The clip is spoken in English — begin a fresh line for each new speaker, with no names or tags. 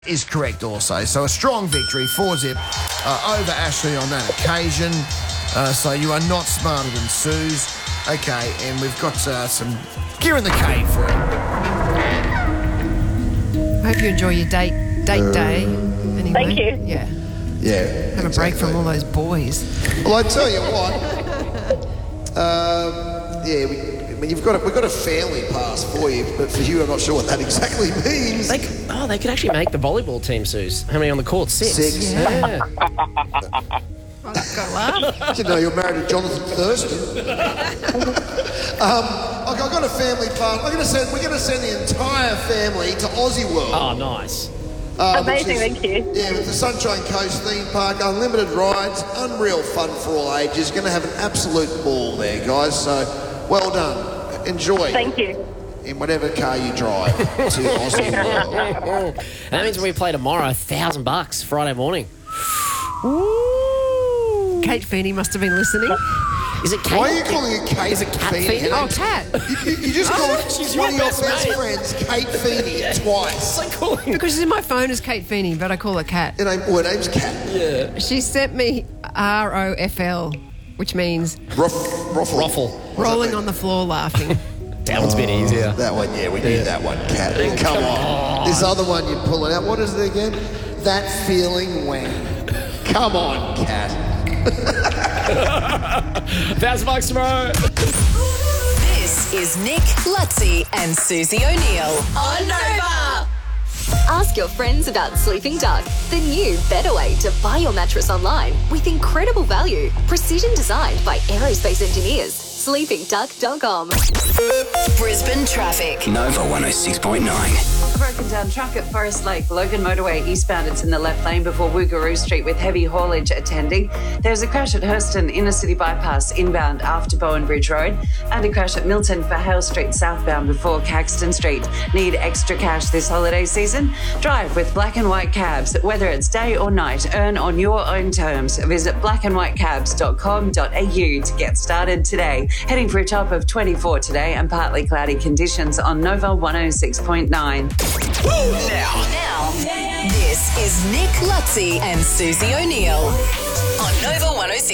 Is correct also. So a strong victory, 4-zip over Ashley on that occasion. So you are not smarter than Suze. Okay, and we've got some gear in the cave for you.
I hope you enjoy your date day. Anyway.
Thank you.
Yeah.
Yeah.
Have a break from all those boys.
Well, I tell you what. We've got a family pass for you, but for you, I'm not sure what that exactly means.
They could actually make the volleyball team, Suze. How many on the court? 6.
6.
Yeah.
I've got to laugh.
Didn't know you were married to Jonathan Thurston. I've got a family pass. We're going to send the entire family to Aussie World.
Oh, nice.
Amazing, thank you.
Yeah, with the Sunshine Coast theme park, unlimited rides, unreal fun for all ages. Going to have an absolute ball there, guys. So, well done. Enjoy.
Thank you.
In whatever car you drive to Aussie World.
That means when we play tomorrow, $1,000 Friday morning.
Ooh. Kate Feeney must have been listening.
Is it Kate?
Why are you calling it Kate?
Is it Kat
Feeney?
Feeney?
Oh, Kat.
You just called
she's
one of
your
your
best
best
mate.
friends Kate Feeney twice.
It's like calling.
Because she's in my phone as Kate Feeney, but I call her Kat.
Her name's Kat.
Yeah.
She sent me ROFL, which means
Ruffle.
rolling on the floor laughing.
That one's a bit easier.
That one, yeah, we need that one, Kat. Come on. This other one you're pulling out, what is it again? That feeling when. Come on, Kat.
$1,000 tomorrow.
This is Nick, Lutzi and Susie O'Neill on Nova. Ask your friends about Sleeping Duck, the new, better way to buy your mattress online with incredible value. Precision designed by aerospace engineers. SleepingDuck.com. Brisbane traffic.
Nova 106.9.
Broken down truck at Forest Lake, Logan Motorway eastbound. It's in the left lane before Woogaroo Street with heavy haulage attending. There's a crash at Hurston Inner City Bypass inbound after Bowen Bridge Road, and a crash at Milton for Hale Street southbound before Caxton Street. Need extra cash this holiday season? Drive with Black and White Cabs. Whether it's day or night, earn on your own terms. Visit blackandwhitecabs.com.au to get started today. Heading for a top of 24 today and partly cloudy conditions on Nova 106.9.
Now, this is Nick, Lutzi and Susie O'Neill on Nova 106.